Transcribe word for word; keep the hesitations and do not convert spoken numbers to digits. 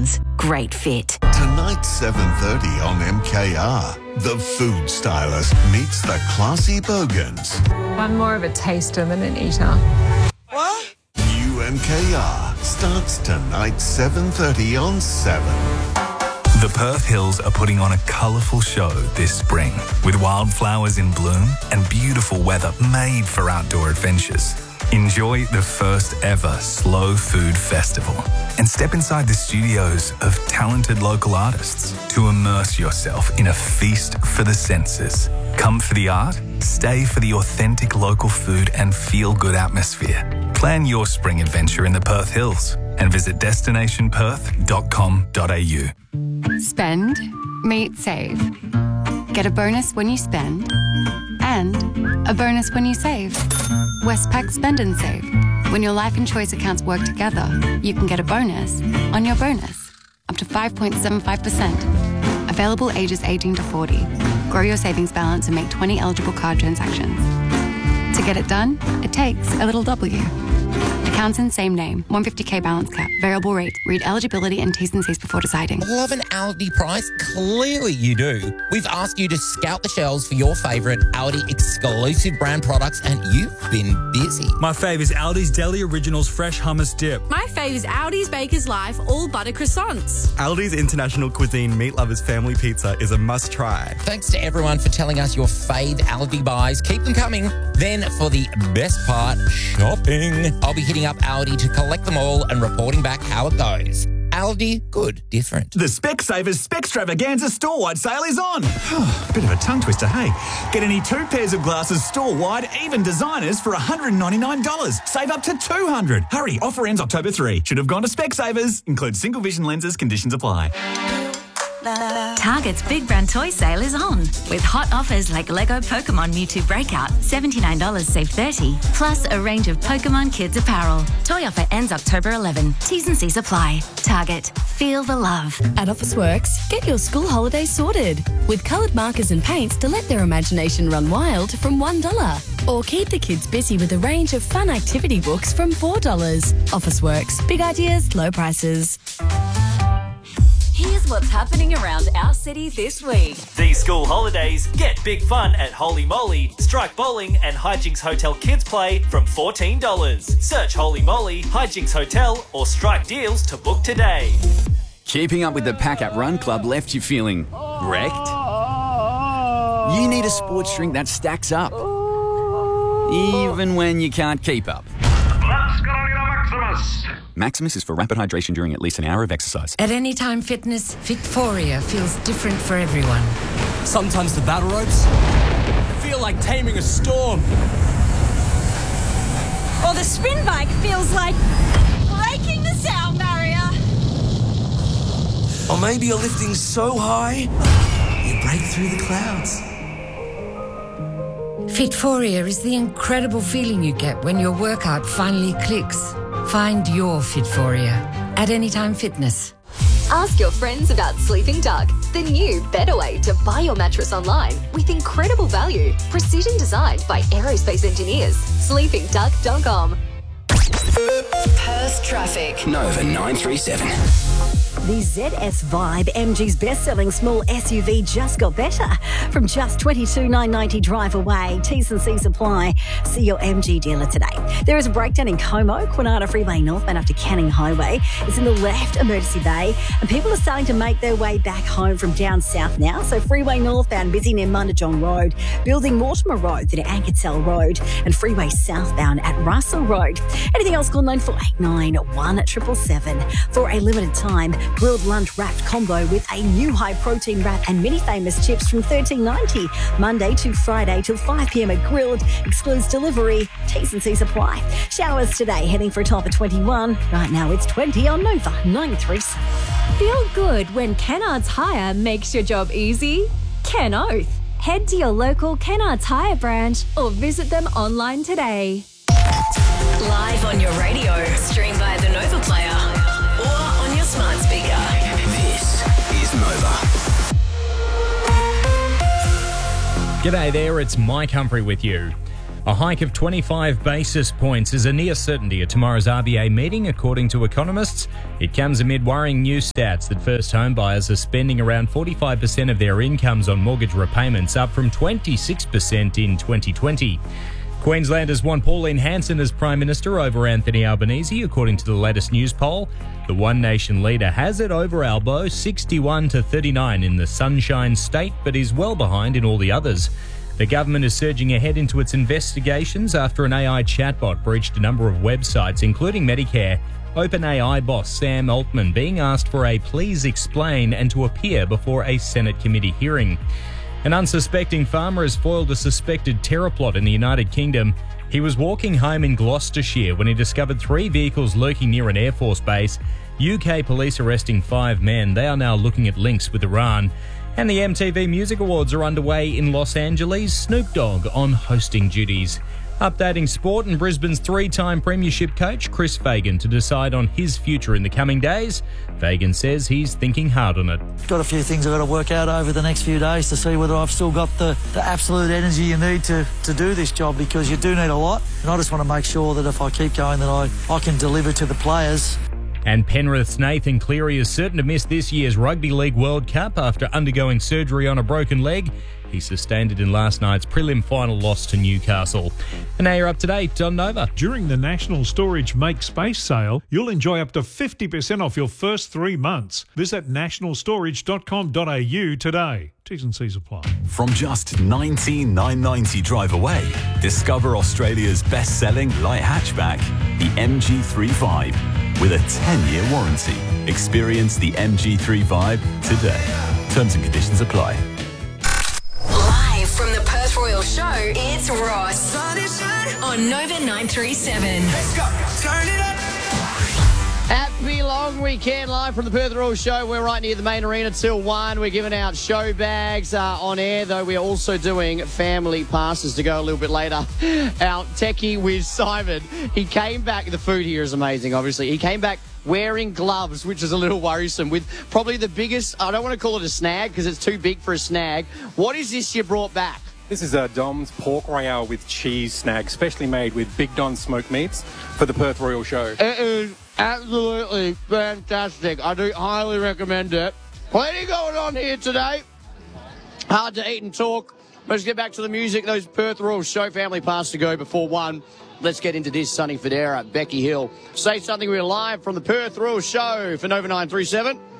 pounds. Great fit. Tonight, seven thirty on M K R. The food stylist meets the classy bogans. I'm more of a taster than an eater. What? New M K R starts tonight, seven thirty on seven. The Perth Hills are putting on a colourful show this spring with wildflowers in bloom and beautiful weather made for outdoor adventures. Enjoy the first ever Slow Food Festival and step inside the studios of talented local artists to immerse yourself in a feast for the senses. Come for the art, stay for the authentic local food and feel-good atmosphere. Plan your spring adventure in the Perth Hills and visit destination perth dot com dot a u. Spend, meet, save. Get a bonus when you spend and a bonus when you save. Westpac Spend and Save. When your life and choice accounts work together, you can get a bonus on your bonus, up to five point seven five percent. Available ages eighteen to forty. Grow your savings balance and make twenty eligible card transactions. To get it done, it takes a little W. Accounts in same name, one hundred fifty k balance cap, variable rate. Read eligibility and T's and C's before deciding. Love an Aldi price? Clearly you do. We've asked you to scout the shelves for your favourite Aldi exclusive brand products and you've been busy. My fave is Aldi's Deli Originals Fresh Hummus Dip. My fave is Aldi's Baker's Life All Butter Croissants. Aldi's International Cuisine Meat Lovers Family Pizza is a must-try. Thanks to everyone for telling us your fave Aldi buys. Keep them coming. Then for the best part, shopping. I'll be hitting up Aldi to collect them all and reporting back how it goes. Aldi, good, different. The Specsavers Specstravaganza store-wide sale is on. Bit of a tongue twister, hey? Get any two pairs of glasses store-wide, even designers, for one hundred ninety-nine dollars. Save up to two hundred dollars. Hurry, offer ends October third. Should have gone to Specsavers. Includes single vision lenses, conditions apply. Target's Big Brand Toy Sale is on, with hot offers like Lego Pokemon Mewtwo Breakout, seventy-nine dollars save thirty dollars, plus a range of Pokemon Kids apparel. Toy offer ends October eleventh. T's and C's apply. Target. Feel the love. At Officeworks, get your school holidays sorted with coloured markers and paints to let their imagination run wild from one dollar. Or keep the kids busy with a range of fun activity books from four dollars. Officeworks. Big ideas, low prices. Here's what's happening around our city this week. These school holidays, get big fun at Holy Moly, Strike Bowling and Hijinks Hotel Kids Play from fourteen dollars. Search Holy Moly, Hijinks Hotel or Strike Deals to book today. Keeping up with the pack at Run Club left you feeling wrecked? You need a sports drink that stacks up, even when you can't keep up. Maximus. Maximus is for rapid hydration during at least an hour of exercise. At Anytime Fitness, Fitforia feels different for everyone. Sometimes the battle ropes feel like taming a storm. Or the spin bike feels like breaking the sound barrier. Or maybe you're lifting so high, you break through the clouds. Fitforia is the incredible feeling you get when your workout finally clicks. Find your Fitforia at Anytime Fitness. Ask your friends about Sleeping Duck, the new, better way to buy your mattress online with incredible value. Precision designed by aerospace engineers. sleeping duck dot com. Perth traffic. Nova nine three seven. The Z S Vibe, M G's best-selling small S U V, just got better. From just twenty-two thousand nine hundred ninety drive away, T's and C's apply. See your M G dealer today. There is a breakdown in Como, Kwinana Freeway northbound after Canning Highway. It's in the left emergency bay, and people are starting to make their way back home from down south now. So Freeway northbound busy near Mundajong Road, building Mortimer Road near Ankersell Road, and Freeway southbound at Russell Road. Anything else, call nine four eight nine, one seven seven seven. For a limited time, grilled lunch wrapped combo with a new high protein wrap and mini famous chips from thirteen ninety. Monday to Friday till five p m at Grilled. Excludes delivery. T's and C's apply. Showers today, heading for a top of twenty-one. Right now it's twenty on Nova nine three seven. Feel good when Kennards Hire makes your job easy. Ken Oath. Head to your local Kennards Hire branch or visit them online today. Live on your radio, stream via the Nova Player or on your smart speaker. This is Nova. G'day there, it's Mike Humphrey with you. A hike of twenty-five basis points is a near certainty at tomorrow's R B A meeting, according to economists. It comes amid worrying new stats that first home buyers are spending around forty-five percent of their incomes on mortgage repayments, up from twenty-six percent in twenty twenty. Queenslanders want Pauline Hanson as Prime Minister over Anthony Albanese, according to the latest news poll. The One Nation leader has it over Albo, sixty-one to thirty-nine in the Sunshine State, but is well behind in all the others. The government is surging ahead into its investigations after an A I chatbot breached a number of websites, including Medicare. OpenAI boss Sam Altman being asked for a please explain and to appear before a Senate committee hearing. An unsuspecting farmer has foiled a suspected terror plot in the United Kingdom. He was walking home in Gloucestershire when he discovered three vehicles lurking near an Air Force base. U K police arresting five men. They are now looking at links with Iran. And the M T V Music Awards are underway in Los Angeles. Snoop Dogg on hosting duties. Updating sport, and Brisbane's three-time premiership coach Chris Fagan to decide on his future in the coming days. Fagan says he's thinking hard on it. Got a few things I've got to work out over the next few days to see whether I've still got the, the absolute energy you need to, to do this job, because you do need a lot. And I just want to make sure that if I keep going that I, I can deliver to the players. And Penrith's Nathan Cleary is certain to miss this year's Rugby League World Cup after undergoing surgery on a broken leg. He sustained it in last night's prelim final loss to Newcastle. And now you're up to date on Nova. During the National Storage Make Space sale, you'll enjoy up to fifty percent off your first three months. Visit national storage dot com dot a u today. T's and C's apply. From just nineteen thousand nine hundred ninety drive away, discover Australia's best-selling light hatchback, the M G three Vibe, with a ten-year warranty. Experience the M G three Vibe today. Terms and conditions apply. Live from the Perth Royal Show, it's Ross on Nova nine three seven. Let's go. Turn it up. Happy long weekend live from the Perth Royal Show. We're right near the main arena till one. We're giving out show bags uh, on air, though we are also doing family passes to go a little bit later. Our techie with Simon, he came back. The food here is amazing, obviously. He came back wearing gloves, which is a little worrisome, with probably the biggest, I don't want to call it a snag because it's too big for a snag. What is this you brought back? This is a Dom's Pork Royale with cheese snag, specially made with Big Don smoked meats for the Perth Royal Show. It is absolutely fantastic. I do highly recommend it. Plenty going on here today. Hard to eat and talk. Let's get back to the music. Those Perth Royal Show family pass to go before one. Let's get into this. Sonny Federa, Becky Hill. Say Something. We're live from the Perth Royal Show for Nova nine three seven.